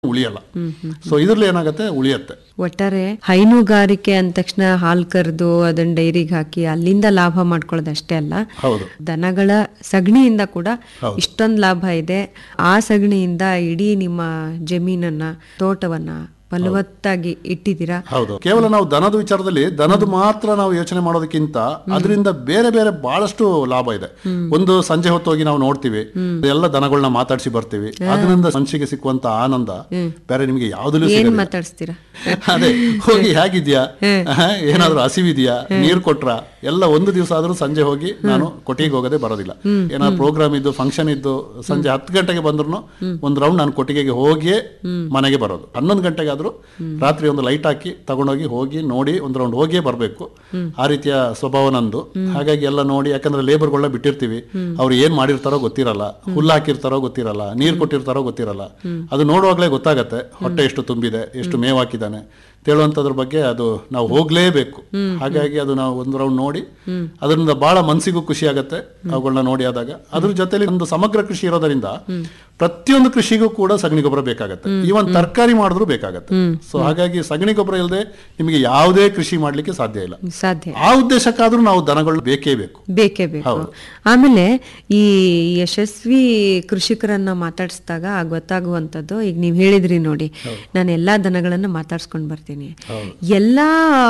ಉಳಿಯಲ್ಲ. So ಇದ್ರಲ್ಲಿ ಏನಾಗುತ್ತೆ, ಉಳಿಯತ್ತೆ. ಒಟ್ಟಾರೆ ಹೈನುಗಾರಿಕೆ ಅಂದ ತಕ್ಷಣ ಹಾಲ್ ಕರೆದು ಅದನ್ನ ಡೈರಿಗೆ ಹಾಕಿ ಅಲ್ಲಿಂದ ಲಾಭ ಮಾಡ್ಕೊಳ್ಳೋದು ಅಷ್ಟೇ ಅಲ್ಲ, ದನಗಳ ಸಗಣಿಯಿಂದ ಕೂಡ ಇಷ್ಟೊಂದು ಲಾಭ ಇದೆ. ಆ ಸಗಣಿಯಿಂದ ಇಡೀ ನಿಮ್ಮ ಜಮೀನನ್ನ, ತೋಟವನ್ನ ಫಲವತ್ತಾಗಿ ಇಟ್ಟಿದ್ದೀರಾ. ಹೌದು. ಕೇವಲ ನಾವು ದನದ ವಿಚಾರದಲ್ಲಿ ದನದ ಮಾತ್ರ ನಾವು ಯೋಚನೆ ಮಾಡೋದಕ್ಕಿಂತ ಅದರಿಂದ ಬೇರೆ ಬೇರೆ ಬಹಳಷ್ಟು ಲಾಭ ಇದೆ. ಒಂದು ಸಂಜೆ ಹೊತ್ತು ಹೋಗಿ ನಾವು ನೋಡ್ತೀವಿ, ಎಲ್ಲ ದನಗಳನ್ನ ಮಾತಾಡಿಸಿ ಬರ್ತೀವಿ. ಅದರಿಂದ ಮನಸ್ಸಿಗೆ ಸಿಕ್ಕುವಂತ ಆನಂದ ಬೇರೆ ನಿಮ್ಗೆ ಯಾವ್ದಲ್ಲೂ ಸಿಗಲ್ಲ. ಮಾತಾಡಿಸ್ತೀರಾ? ಅದೇ ಹೋಗಿ ಹೇಗಿದ್ಯಾ, ಏನಾದ್ರೂ ಹಸಿವಿದ್ಯಾ, ನೀರ್ ಕೊಟ್ರ ಎಲ್ಲ ಒಂದು ದಿವಸ ಆದ್ರೂ ಸಂಜೆ ಹೋಗಿ ನಾನು ಕೊಟ್ಟಿಗೆ ಹೋಗೋದೇ ಬರೋದಿಲ್ಲ. ಏನಾದ್ರು ಪ್ರೋಗ್ರಾಮ್ ಇದ್ದು, ಫಂಕ್ಷನ್ ಇದ್ದು, ಸಂಜೆ 10 ಗಂಟೆಗೆ ಬಂದ್ರು ಒಂದ್ ರೌಂಡ್ ನಾನು ಕೊಟ್ಟಿಗೆಗೆ ಹೋಗಿಯೇ ಮನೆಗೆ ಬರೋದು. 11 ಗಂಟೆಗೆ ರಾತ್ರಿ ಒಂದು ಲೈಟ್ ಹಾಕಿ ತಗೊಂಡೋಗಿ ಹೋಗಿ ನೋಡಿ ಒಂದ್ ರೌಂಡ್ ಹೋಗಿಯೇ ಬರ್ಬೇಕು. ಆ ರೀತಿಯ ಸ್ವಭಾವ ನಂದು. ಹಾಗಾಗಿ ಎಲ್ಲ ನೋಡಿ, ಯಾಕಂದ್ರೆ ಲೇಬರ್ಗಳನ್ನ ಬಿಟ್ಟಿರ್ತೀವಿ, ಅವ್ರು ಏನ್ ಮಾಡಿರ್ತಾರೋ ಗೊತ್ತಿರಲ್ಲ, ಹುಲ್ಲು ಹಾಕಿರ್ತಾರೋ ಗೊತ್ತಿರಲ್ಲ, ನೀರ್ ಕೊಟ್ಟಿರ್ತಾರೋ ಗೊತ್ತಿರಲ್ಲ. ಅದು ನೋಡುವಾಗ್ಲೇ ಗೊತ್ತಾಗತ್ತೆ ಹೊಟ್ಟೆ ಎಷ್ಟು ತುಂಬಿದೆ, ಎಷ್ಟು ಮೇವ್ ಹಾಕಿದ್ದಾನೆ ತೇಳುವಂತದ್ರ ಬಗ್ಗೆ. ಅದು ನಾವು ಹೋಗ್ಲೇಬೇಕು. ಹಾಗಾಗಿ ಅದು ನಾವು ಒಂದು ರೌಂಡ್ ನೋಡಿ ಅದರಿಂದ ಬಹಳ ಮನಸ್ಸಿಗೂ ಖುಷಿ ಆಗತ್ತೆ ಅವುಗಳನ್ನ ನೋಡಿ ಆದಾಗ. ಅದ್ರ ಜೊತೆಲಿ ಒಂದು ಸಮಗ್ರ ಕೃಷಿ ಇರೋದರಿಂದ ಪ್ರತಿಯೊಂದು ಕೃಷಿಗೂ ಕೂಡ ಸಗಣಿ ಗೊಬ್ಬರ ಬೇಕಾಗತ್ತೆ. ಈವನ್ ತರಕಾರಿ ಮಾಡಿದ್ರು ಬೇಕಾಗತ್ತೆ. ಸೊ ಹಾಗಾಗಿ ಸಗಣಿ ಗೊಬ್ಬರ ಇಲ್ಲದೆ ನಿಮಗೆ ಯಾವುದೇ ಕೃಷಿ ಮಾಡ್ಲಿಕ್ಕೆ ಸಾಧ್ಯ ಇಲ್ಲ. ಆ ಉದ್ದೇಶಕ್ಕಾದ್ರೂ ನಾವು ದನಗಳು ಬೇಕೇ ಬೇಕು. ಆಮೇಲೆ ಈ ಯಶಸ್ವಿ ಕೃಷಿಕರನ್ನ ಮಾತಾಡಿಸಿದಾಗ ಗೊತ್ತಾಗುವಂತದ್ದು, ಈಗ ನೀವ್ ಹೇಳಿದ್ರಿ ನೋಡಿ, ನಾನು ಎಲ್ಲಾ ದನಗಳನ್ನ ಮಾತಾಡ್ಸ್ಕೊಂಡ್ ಬರ್ತೀನಿ, ಎಲ್ಲಾ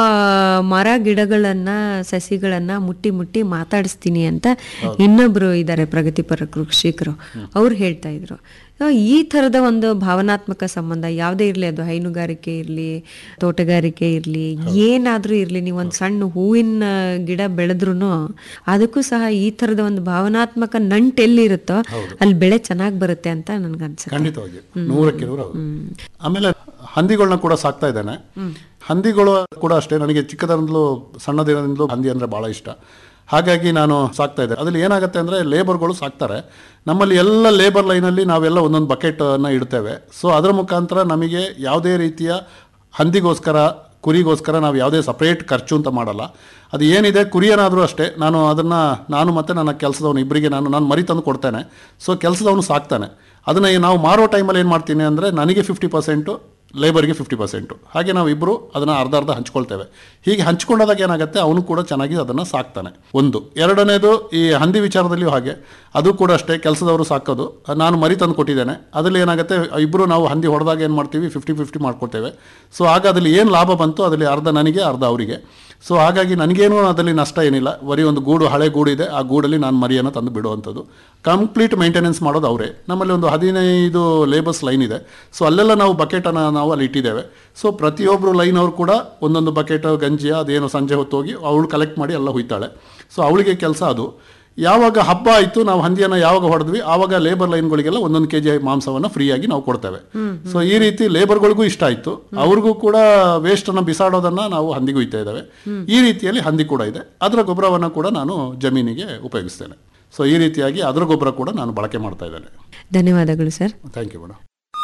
ಮರ ಗಿಡಗಳನ್ನ ಸಸಿಗಳನ್ನ ಮುಟ್ಟಿ ಮಾತಾಡಿಸ್ತೀನಿ ಅಂತ ಇನ್ನೊಬ್ರು ಇದ್ದಾರೆ ಪ್ರಗತಿಪರ ಕೃಷಿಕರು. ಅವ್ರು ಹೇಳ್ತಾ ಇದ್ರು, ಈ ತರದ ಒಂದು ಭಾವನಾತ್ಮಕ ಸಂಬಂಧ ಯಾವುದೇ ಇರ್ಲಿ, ಅದು ಹೈನುಗಾರಿಕೆ ಇರ್ಲಿ, ತೋಟಗಾರಿಕೆ ಇರ್ಲಿ, ಏನಾದ್ರೂ ಇರ್ಲಿ, ನೀವೊಂದು ಸಣ್ಣ ಹೂವಿನ ಗಿಡ ಬೆಳೆದ್ರು ಅದಕ್ಕೂ ಸಹ ಈ ತರದ ಒಂದು ಭಾವನಾತ್ಮಕ ನಂಟು ಎಲ್ಲಿರುತ್ತೋ ಅಲ್ಲಿ ಬೆಳೆ ಚೆನ್ನಾಗಿ ಬರುತ್ತೆ ಅಂತ ನನ್ಗನ್ಸುತ್ತೆ. ಖಂಡಿತವಾಗಿ 100ಕ್ಕೆ 100. ಆಮೇಲೆ ಹಂದಿಗಳನ್ನ ಕೂಡ ಸಾಕ್ತಾ ಇದ್ದೇನೆ. ಹಂದಿಗಳು ಕೂಡ ಅಷ್ಟೇ, ನನಗೆ ಚಿಕ್ಕದರಿಂದಲೂ ಸಣ್ಣದಿರೋದ್ರಿಂದಲೂ ಹಂದಿ ಅಂದ್ರೆ ಬಹಳ ಇಷ್ಟ. ಹಾಗಾಗಿ ನಾನು ಸಾಕ್ತಾ ಇದ್ದೆ. ಅದ್ರಲ್ಲಿ ಏನಾಗುತ್ತೆ ಅಂದರೆ, ಲೇಬರ್ಗಳು ಸಾಕ್ತಾರೆ. ನಮ್ಮಲ್ಲಿ ಎಲ್ಲ ಲೇಬರ್ ಲೈನಲ್ಲಿ ನಾವೆಲ್ಲ ಒಂದೊಂದು ಬಕೆಟನ್ನು ಇಡ್ತೇವೆ. ಸೊ ಅದರ ಮುಖಾಂತರ ನಮಗೆ ಯಾವುದೇ ರೀತಿಯ ಹಂದಿಗೋಸ್ಕರ, ಕುರಿಗೋಸ್ಕರ ನಾವು ಯಾವುದೇ ಸಪ್ರೇಟ್ ಖರ್ಚು ಅಂತ ಮಾಡಲ್ಲ. ಅದು ಏನಿದೆ, ಕುರಿಯನಾದರೂ ಅಷ್ಟೇ, ನಾನು ಮತ್ತು ನನ್ನ ಕೆಲಸದವನು ಇಬ್ಬರಿಗೆ ನಾನು ಮರಿ ತಂದು ಕೊಡ್ತೇನೆ. ಸೊ ಕೆಲಸದವನು ಸಾಕ್ತಾನೆ. ಅದನ್ನು ನಾವು ಮಾರೋ ಟೈಮಲ್ಲಿ ಏನು ಮಾಡ್ತೀನಿ ಅಂದರೆ, ನನಗೆ 50%, ಲೇಬರ್ಗೆ 50%. ಹಾಗೆ ನಾವು ಇಬ್ಬರು ಅದನ್ನು ಅರ್ಧ ಹಂಚ್ಕೊಳ್ತೇವೆ. ಹೀಗೆ ಹಂಚ್ಕೊಂಡಾಗ ಏನಾಗುತ್ತೆ, ಅವನು ಕೂಡ ಚೆನ್ನಾಗಿ ಅದನ್ನು ಸಾಕ್ತಾನೆ. ಒಂದು. ಎರಡನೇದು, ಈ ಹಂದಿ ವಿಚಾರದಲ್ಲಿಯೂ ಹಾಗೆ, ಅದು ಕೂಡ ಅಷ್ಟೇ, ಕೆಲಸದವರು ಸಾಕೋದು. ನಾನು ಮರಿ ತಂದು ಕೊಟ್ಟಿದ್ದೇನೆ. ಅದರಲ್ಲಿ ಏನಾಗುತ್ತೆ, ಇಬ್ಬರು ನಾವು ಹಂದಿ ಹೊಡೆದಾಗ ಏನು ಮಾಡ್ತೀವಿ, 50-50 ಮಾಡ್ಕೊಳ್ತೇವೆ. ಸೊ ಆಗ ಅದರಲ್ಲಿ ಏನು ಲಾಭ ಬಂತು, ಅದರಲ್ಲಿ ಅರ್ಧ ನನಗೆ, ಅರ್ಧ ಅವರಿಗೆ. ಸೊ ಹಾಗಾಗಿ ನನಗೇನು ಅದರಲ್ಲಿ ನಷ್ಟ ಏನಿಲ್ಲ. ಬರೀ ಒಂದು ಗೂಡು, ಹಳೆ ಗೂಡು ಇದೆ, ಆ ಗೂಡಲ್ಲಿ ನಾನು ಮರಿಯನ್ನು ತಂದು ಬಿಡುವಂಥದ್ದು. ಕಂಪ್ಲೀಟ್ ಮೇಂಟೆನೆನ್ಸ್ ಮಾಡೋದು ಅವರೇ. ನಮ್ಮಲ್ಲಿ ಒಂದು 15 ಲೇಬರ್ಸ್ ಲೈನ್ ಇದೆ. ಸೊ ಅಲ್ಲೆಲ್ಲ ನಾವು ಬಕೆಟನ್ನು ನಾವು ಅಲ್ಲಿ ಇಟ್ಟಿದ್ದೇವೆ. ಸೊ ಪ್ರತಿಯೊಬ್ಬರು ಲೈನ್ ಅವರು ಕೂಡ ಒಂದೊಂದು ಬಕೆಟ್ ಗಂಜಿಯ ಅದೇನು ಸಂಜೆ ಹೊತ್ತು ಹೋಗಿ ಅವಳು ಕಲೆಕ್ಟ್ ಮಾಡಿ ಎಲ್ಲ ಹುಯ್ತಾಳೆ. ಸೊ ಅವಳಿಗೆ ಕೆಲಸ ಅದು. ಯಾವಾಗ ಹಬ್ಬ ಆಯಿತು, ನಾವು ಹಂದಿಯನ್ನು ಯಾವಾಗ ಹೊಡೆದ್ವಿ, ಆವಾಗ ಲೇಬರ್ ಲೈನ್ಗಳಿಗೆಲ್ಲ 1 kg ಮಾಂಸವನ್ನು ಫ್ರೀಯಾಗಿ ನಾವು ಕೊಡ್ತೇವೆ. ಸೊ ಈ ರೀತಿ ಲೇಬರ್ಗಳಿಗೂ ಇಷ್ಟ ಆಯಿತು, ಅವ್ರಿಗೂ ಕೂಡ ವೇಸ್ಟನ್ನು ಬಿಸಾಡೋದನ್ನು ನಾವು ಹಂದಿಗೂ ಇಡ್ತಾ ಇದ್ದೇವೆ. ಈ ರೀತಿಯಲ್ಲಿ ಹಂದಿ ಕೂಡ ಇದೆ. ಅದರ ಗೊಬ್ಬರವನ್ನು ಕೂಡ ನಾನು ಜಮೀನಿಗೆ ಉಪಯೋಗಿಸ್ತೇನೆ. ಸೊ ಈ ರೀತಿಯಾಗಿ ಅದರ ಗೊಬ್ಬರ ಕೂಡ ನಾನು ಬಳಕೆ ಮಾಡ್ತಾ ಇದ್ದೇನೆ. ಧನ್ಯವಾದಗಳು ಸರ್. Thank you madam.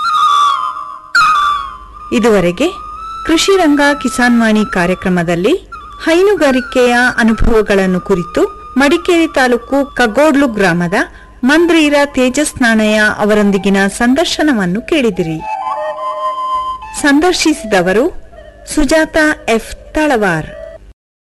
ಇದುವರೆಗೆ ಕೃಷಿ ರಂಗ ಕಿಸಾನ್ ವಾಣಿ ಕಾರ್ಯಕ್ರಮದಲ್ಲಿ ಹೈನುಗಾರಿಕೆಯ ಅನುಭವಗಳನ್ನು ಕುರಿತು ಮಡಿಕೇರಿ ತಾಲೂಕು ಕಗ್ಗೋಡ್ಲು ಗ್ರಾಮದ ಮಂದ್ರೀರ ತೇಜಸ್ ನಾಣಯ್ಯ ಅವರೊಂದಿಗಿನ ಸಂದರ್ಶನವನ್ನು ಕೇಳಿದಿರಿ. ಸಂದರ್ಶಿಸಿದವರು ಸುಜಾತ ಎಫ್ ತಳವಾರ್.